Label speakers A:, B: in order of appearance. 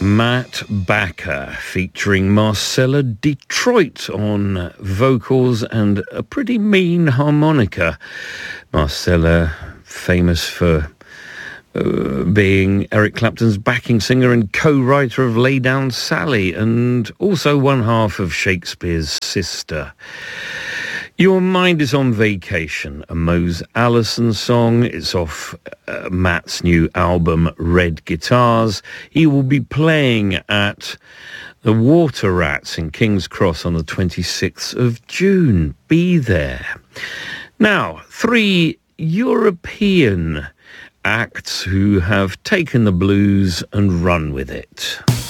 A: Matt Backer featuring Marcella Detroit on vocals and a pretty mean harmonica. Marcella, famous for being Eric Clapton's backing singer and co-writer of Lay Down Sally, and also one half of Shakespeare's Sister. Your Mind is on Vacation, a Mose Allison song. It's off Matt's new album, Red Guitars. He will be playing at the Water Rats in King's Cross on the 26th of June. Be there. Now, 3 European acts who have taken the blues and run with it.